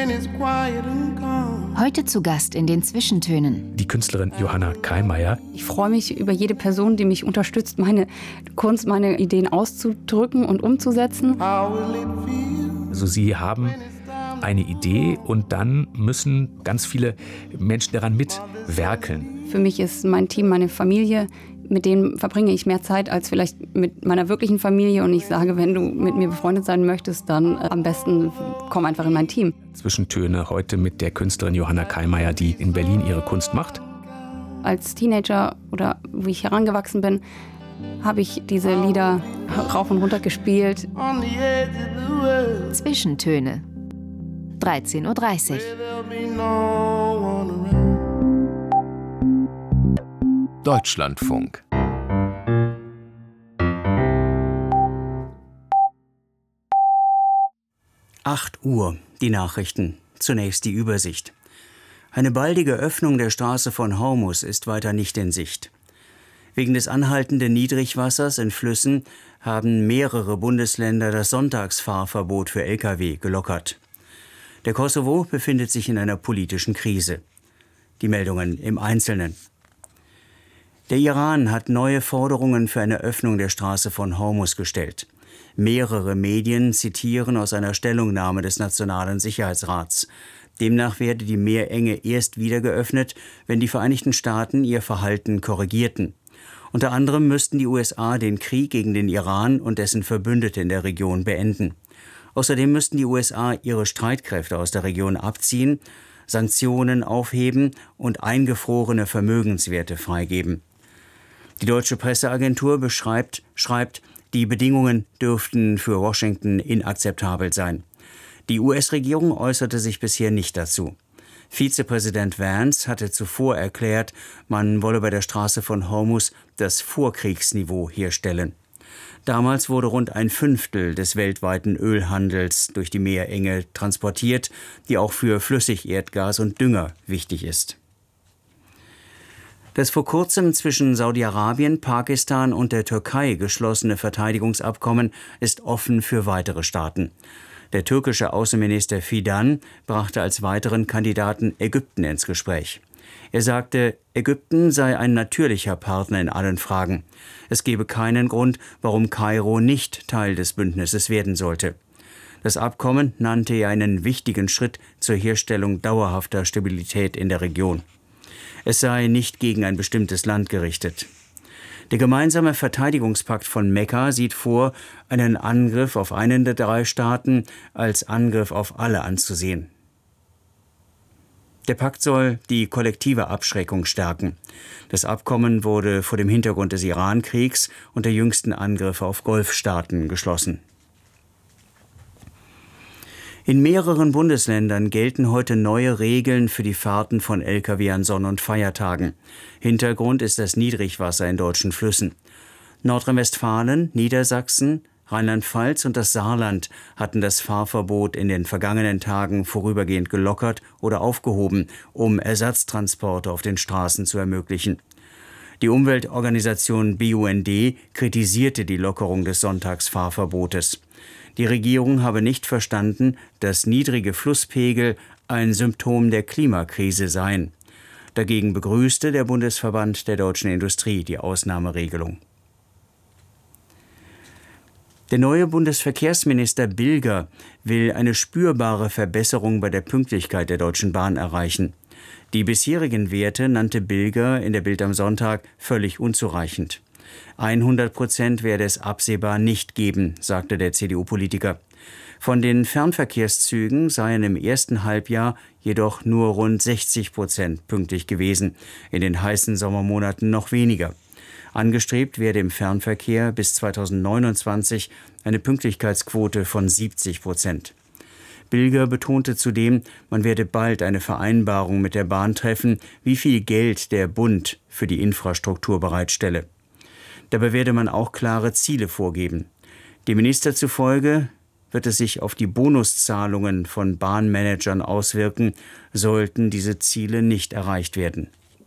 Heute zu Gast in den Zwischentönen. Die Künstlerin Johanna Kallmeier. Ich freue mich über jede Person, die mich unterstützt, meine Kunst, meine Ideen auszudrücken und umzusetzen. Also Sie haben eine Idee und dann müssen ganz viele Menschen daran mitwerkeln. Für mich ist mein Team meine Familie. Mit denen verbringe ich mehr Zeit als vielleicht mit meiner wirklichen Familie. Und ich sage, wenn du mit mir befreundet sein möchtest, dann am besten komm einfach in mein Team. Zwischentöne heute mit der Künstlerin Johanna Kallmeier, die in Berlin ihre Kunst macht. Als Teenager oder wie ich herangewachsen bin, habe ich diese Lieder rauf und runter gespielt. Zwischentöne. 13:30 Uhr. Deutschlandfunk. Uhr, die Nachrichten. Zunächst die Übersicht. Eine baldige Öffnung der Straße von Hormuz ist weiter nicht in Sicht. Wegen des anhaltenden Niedrigwassers in Flüssen haben mehrere Bundesländer das Sonntagsfahrverbot für Lkw gelockert. Der Kosovo befindet sich in einer politischen Krise. Die Meldungen im Einzelnen. Der Iran hat neue Forderungen für eine Öffnung der Straße von Hormuz gestellt. Mehrere Medien zitieren aus einer Stellungnahme des Nationalen Sicherheitsrats. Demnach werde die Meerenge erst wieder geöffnet, wenn die Vereinigten Staaten ihr Verhalten korrigierten. Unter anderem müssten die USA den Krieg gegen den Iran und dessen Verbündete in der Region beenden. Außerdem müssten die USA ihre Streitkräfte aus der Region abziehen, Sanktionen aufheben und eingefrorene Vermögenswerte freigeben. Die deutsche Presseagentur schreibt, die Bedingungen dürften für Washington inakzeptabel sein. Die US-Regierung äußerte sich bisher nicht dazu. Vizepräsident Vance hatte zuvor erklärt, man wolle bei der Straße von Hormuz das Vorkriegsniveau herstellen. Damals wurde rund 1/5 des weltweiten Ölhandels durch die Meerenge transportiert, die auch für Flüssigerdgas und Dünger wichtig ist. Das vor kurzem zwischen Saudi-Arabien, Pakistan und der Türkei geschlossene Verteidigungsabkommen ist offen für weitere Staaten. Der türkische Außenminister Fidan brachte als weiteren Kandidaten Ägypten ins Gespräch. Er sagte, Ägypten sei ein natürlicher Partner in allen Fragen. Es gebe keinen Grund, warum Kairo nicht Teil des Bündnisses werden sollte. Das Abkommen nannte er einen wichtigen Schritt zur Herstellung dauerhafter Stabilität in der Region. Es sei nicht gegen ein bestimmtes Land gerichtet. Der gemeinsame Verteidigungspakt von Mekka sieht vor, einen Angriff auf einen der 3 Staaten als Angriff auf alle anzusehen. Der Pakt soll die kollektive Abschreckung stärken. Das Abkommen wurde vor dem Hintergrund des Iran-Kriegs und der jüngsten Angriffe auf Golfstaaten geschlossen. In mehreren Bundesländern gelten heute neue Regeln für die Fahrten von Lkw an Sonn- und Feiertagen. Hintergrund ist das Niedrigwasser in deutschen Flüssen. Nordrhein-Westfalen, Niedersachsen, Rheinland-Pfalz und das Saarland hatten das Fahrverbot in den vergangenen Tagen vorübergehend gelockert oder aufgehoben, um Ersatztransporte auf den Straßen zu ermöglichen. Die Umweltorganisation BUND kritisierte die Lockerung des Sonntagsfahrverbotes. Die Regierung habe nicht verstanden, dass niedrige Flusspegel ein Symptom der Klimakrise seien. Dagegen begrüßte der Bundesverband der deutschen Industrie die Ausnahmeregelung. Der neue Bundesverkehrsminister Bilger will eine spürbare Verbesserung bei der Pünktlichkeit der Deutschen Bahn erreichen. Die bisherigen Werte nannte Bilger in der Bild am Sonntag völlig unzureichend. 100% werde es absehbar nicht geben, sagte der CDU-Politiker. Von den Fernverkehrszügen seien im ersten Halbjahr jedoch nur rund 60% pünktlich gewesen, in den heißen Sommermonaten noch weniger. Angestrebt werde im Fernverkehr bis 2029 eine Pünktlichkeitsquote von 70%. Bilger betonte zudem, man werde bald eine Vereinbarung mit der Bahn treffen, wie viel Geld der Bund für die Infrastruktur bereitstelle. Dabei werde man auch klare Ziele vorgeben. Dem Minister zufolge wird es sich auf die Bonuszahlungen von Bahnmanagern auswirken, sollten diese Ziele nicht erreicht werden.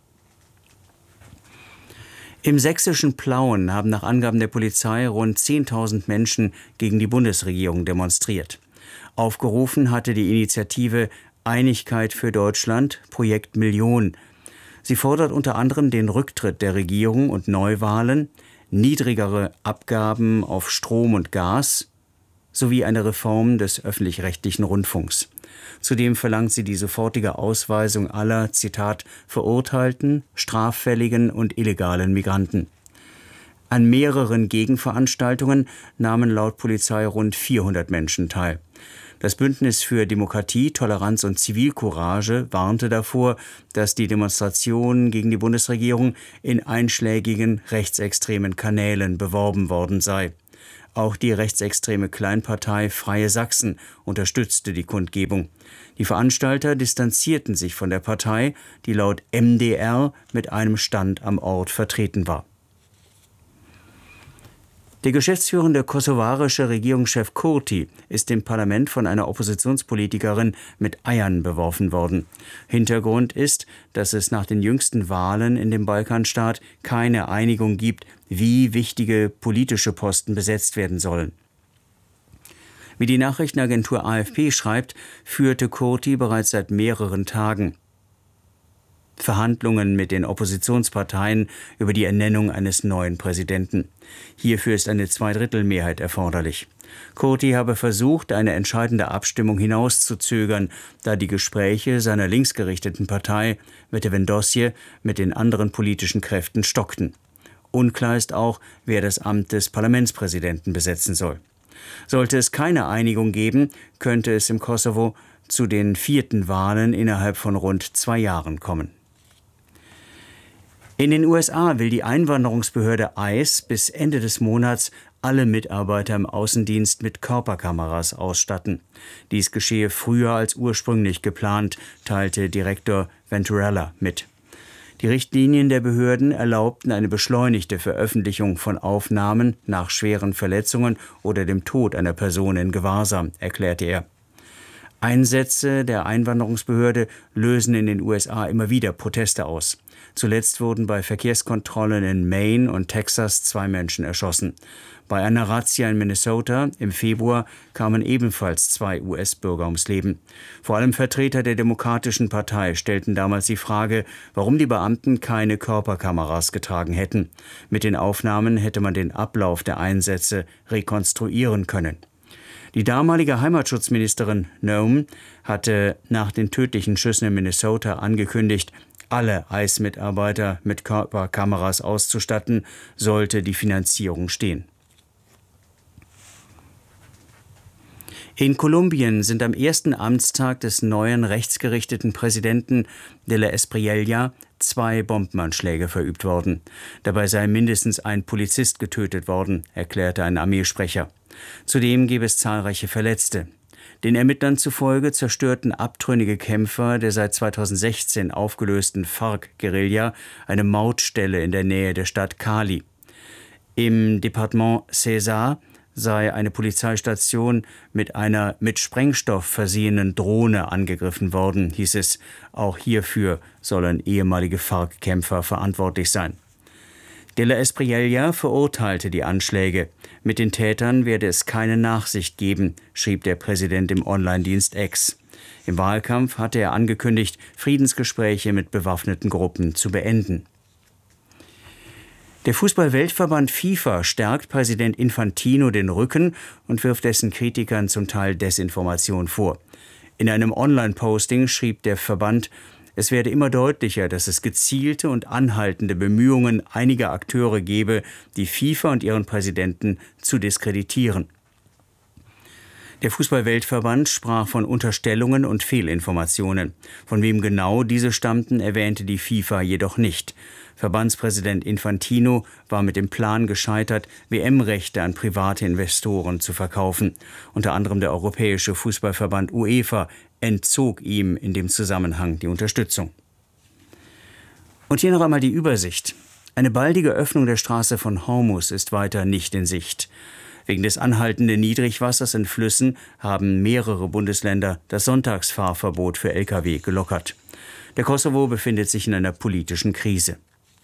Im sächsischen Plauen haben nach Angaben der Polizei rund 10.000 Menschen gegen die Bundesregierung demonstriert. Aufgerufen hatte die Initiative Einigkeit für Deutschland, Projekt Million. Sie fordert unter anderem den Rücktritt der Regierung und Neuwahlen, niedrigere Abgaben auf Strom und Gas sowie eine Reform des öffentlich-rechtlichen Rundfunks. Zudem verlangt sie die sofortige Ausweisung aller, Zitat, verurteilten, straffälligen und illegalen Migranten. An mehreren Gegenveranstaltungen nahmen laut Polizei rund 400 Menschen teil. Das Bündnis für Demokratie, Toleranz und Zivilcourage warnte davor, dass die Demonstration gegen die Bundesregierung in einschlägigen rechtsextremen Kanälen beworben worden sei. Auch die rechtsextreme Kleinpartei Freie Sachsen unterstützte die Kundgebung. Die Veranstalter distanzierten sich von der Partei, die laut MdR mit einem Stand am Ort vertreten war. Der geschäftsführende kosovarische Regierungschef Kurti ist im Parlament von einer Oppositionspolitikerin mit Eiern beworfen worden. Hintergrund ist, dass es nach den jüngsten Wahlen in dem Balkanstaat keine Einigung gibt, wie wichtige politische Posten besetzt werden sollen. Wie die Nachrichtenagentur AFP schreibt, führte Kurti bereits seit mehreren Tagen Verhandlungen mit den Oppositionsparteien über die Ernennung eines neuen Präsidenten. Hierfür ist eine Zweidrittelmehrheit erforderlich. Kurti habe versucht, eine entscheidende Abstimmung hinauszuzögern, da die Gespräche seiner linksgerichteten Partei Vetevendosje mit den anderen politischen Kräften stockten. Unklar ist auch, wer das Amt des Parlamentspräsidenten besetzen soll. Sollte es keine Einigung geben, könnte es im Kosovo zu den 4. Wahlen innerhalb von rund 2 Jahren kommen. In den USA will die Einwanderungsbehörde ICE bis Ende des Monats alle Mitarbeiter im Außendienst mit Körperkameras ausstatten. Dies geschehe früher als ursprünglich geplant, teilte Direktor Venturella mit. Die Richtlinien der Behörden erlaubten eine beschleunigte Veröffentlichung von Aufnahmen nach schweren Verletzungen oder dem Tod einer Person in Gewahrsam, erklärte er. Einsätze der Einwanderungsbehörde lösen in den USA immer wieder Proteste aus. Zuletzt wurden bei Verkehrskontrollen in Maine und Texas 2 Menschen erschossen. Bei einer Razzia in Minnesota im Februar kamen ebenfalls 2 US-Bürger ums Leben. Vor allem Vertreter der Demokratischen Partei stellten damals die Frage, warum die Beamten keine Körperkameras getragen hätten. Mit den Aufnahmen hätte man den Ablauf der Einsätze rekonstruieren können. Die damalige Heimatschutzministerin Noem hatte nach den tödlichen Schüssen in Minnesota angekündigt, alle ICE-Mitarbeiter mit Körperkameras auszustatten, sollte die Finanzierung stehen. In Kolumbien sind am ersten Amtstag des neuen rechtsgerichteten Präsidenten de la Espriella 2 Bombenanschläge verübt worden. Dabei sei mindestens ein Polizist getötet worden, erklärte ein Armeesprecher. Zudem gebe es zahlreiche Verletzte. Den Ermittlern zufolge zerstörten abtrünnige Kämpfer der seit 2016 aufgelösten FARC-Guerilla eine Mautstelle in der Nähe der Stadt Cali. Im Departement Cesar sei eine Polizeistation mit einer mit Sprengstoff versehenen Drohne angegriffen worden, hieß es. Auch hierfür sollen ehemalige FARC-Kämpfer verantwortlich sein. De la Espriella verurteilte die Anschläge. Mit den Tätern werde es keine Nachsicht geben, schrieb der Präsident im Online-Dienst X. Im Wahlkampf hatte er angekündigt, Friedensgespräche mit bewaffneten Gruppen zu beenden. Der Fußball-Weltverband FIFA stärkt Präsident Infantino den Rücken und wirft dessen Kritikern zum Teil Desinformation vor. In einem Online-Posting schrieb der Verband, es werde immer deutlicher, dass es gezielte und anhaltende Bemühungen einiger Akteure gebe, die FIFA und ihren Präsidenten zu diskreditieren. Der Fußball-Weltverband sprach von Unterstellungen und Fehlinformationen. Von wem genau diese stammten, erwähnte die FIFA jedoch nicht. Verbandspräsident Infantino war mit dem Plan gescheitert, WM-Rechte an private Investoren zu verkaufen. Unter anderem der Europäische Fußballverband UEFA entzog ihm in dem Zusammenhang die Unterstützung. Und hier noch einmal die Übersicht. Eine baldige Öffnung der Straße von Hormuz ist weiter nicht in Sicht. Wegen des anhaltenden Niedrigwassers in Flüssen haben mehrere Bundesländer das Sonntagsfahrverbot für Lkw gelockert. Der Kosovo befindet sich in einer politischen Krise.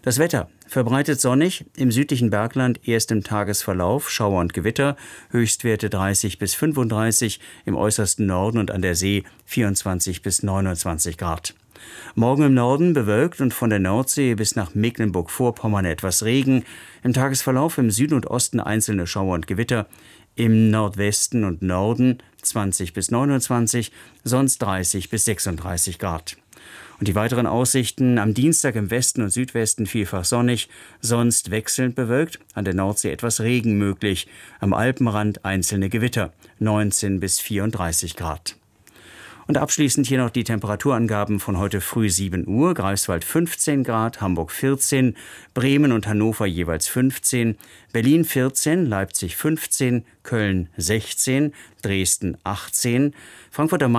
Das Wetter: verbreitet sonnig, im südlichen Bergland erst im Tagesverlauf Schauer und Gewitter, Höchstwerte 30 bis 35, im äußersten Norden und an der See 24 bis 29 Grad. Morgen im Norden bewölkt und von der Nordsee bis nach Mecklenburg-Vorpommern etwas Regen, im Tagesverlauf im Süden und Osten einzelne Schauer und Gewitter, im Nordwesten und Norden 20 bis 29, sonst 30 bis 36 Grad. Und die weiteren Aussichten: am Dienstag im Westen und Südwesten vielfach sonnig, sonst wechselnd bewölkt, an der Nordsee etwas Regen möglich, am Alpenrand einzelne Gewitter, 19 bis 34 Grad. Und abschließend hier noch die Temperaturangaben von heute früh 7 Uhr. Greifswald 15 Grad, Hamburg 14, Bremen und Hannover jeweils 15, Berlin 14, Leipzig 15, Köln 16, Dresden 18, Frankfurt am Main